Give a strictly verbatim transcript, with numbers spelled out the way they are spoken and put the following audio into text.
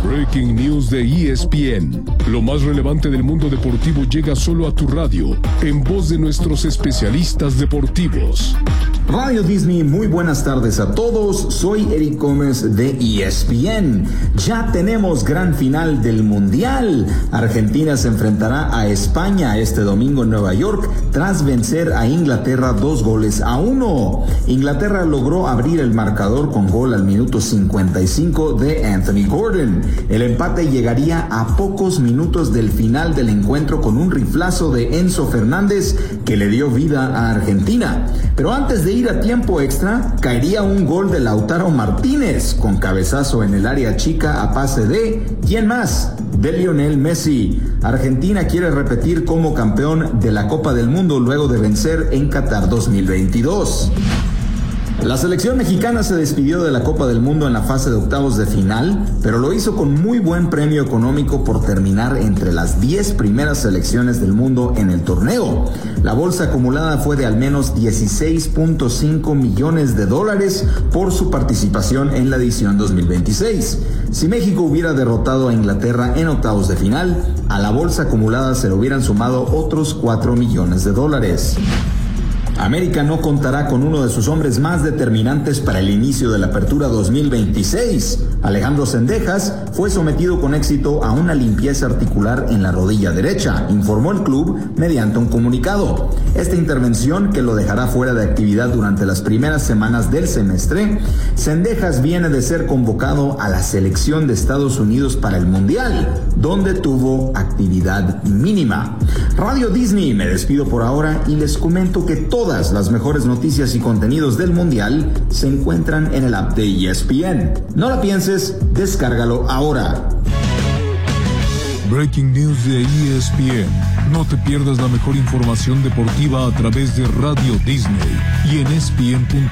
Breaking News de E S P N. Lo más relevante del mundo deportivo llega solo a tu radio, en voz de nuestros especialistas deportivos. Radio Disney, muy buenas tardes a todos. Soy Eric Gómez de E S P N. Ya tenemos gran final del Mundial. Argentina se enfrentará a España este domingo en Nueva York tras vencer a Inglaterra dos goles a uno. Inglaterra logró abrir el marcador con gol al minuto cincuenta y cinco de Anthony Gordon. El empate llegaría a pocos minutos del final del encuentro con un riflazo de Enzo Fernández que le dio vida a Argentina. Pero antes de ir a tiempo extra, caería un gol de Lautaro Martínez con cabezazo en el área chica a pase de, ¿quién más?, de Lionel Messi. Argentina quiere repetir como campeón de la Copa del Mundo luego de vencer en Qatar dos mil veintidós. La selección mexicana se despidió de la Copa del Mundo en la fase de octavos de final, pero lo hizo con muy buen premio económico por terminar entre las diez primeras selecciones del mundo en el torneo. La bolsa acumulada fue de al menos dieciséis punto cinco millones de dólares por su participación en la edición dos mil veintiséis. Si México hubiera derrotado a Inglaterra en octavos de final, a la bolsa acumulada se le hubieran sumado otros cuatro millones de dólares. América no contará con uno de sus hombres más determinantes para el inicio de la apertura dos mil veintiséis. Alejandro Zendejas fue sometido con éxito a una limpieza articular en la rodilla derecha, informó el club mediante un comunicado. Esta intervención, que lo dejará fuera de actividad durante las primeras semanas del semestre, Zendejas viene de ser convocado a la selección de Estados Unidos para el Mundial, donde tuvo actividad mínima. Radio Disney, me despido por ahora y les comento que todo Todas las mejores noticias y contenidos del Mundial se encuentran en el app de E S P N. No la pienses, descárgalo ahora. Breaking News de E S P N. No te pierdas la mejor información deportiva a través de Radio Disney y en E S P N punto